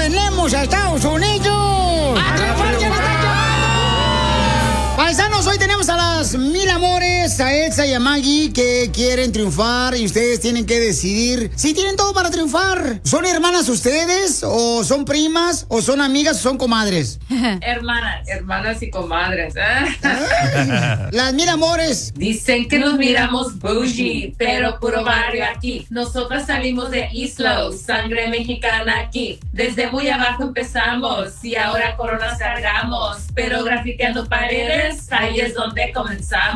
tenemos a Estados Unidos. ¡A triunfar ya le están llamando! Paisanos, hoy tenemos a las mil amores, a Elsa y a Maggie, que quieren triunfar y ustedes tienen que decidir si tienen todo para triunfar. ¿Son hermanas ustedes? ¿O son primas? ¿O son amigas? ¿O son comadres? Hermanas y comadres. Las mil amores. Dicen que nos miramos bougie, pero puro barrio aquí. Nosotras salimos de Islo, sangre mexicana aquí. Desde muy abajo empezamos y ahora coronas cargamos, pero grafiteando paredes, ahí es donde comenzamos.